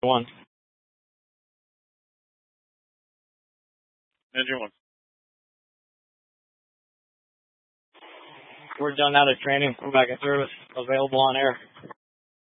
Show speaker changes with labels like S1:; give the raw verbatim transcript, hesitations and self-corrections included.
S1: one.
S2: Engine one.
S1: We're done out of training. We're back in service. Available on air.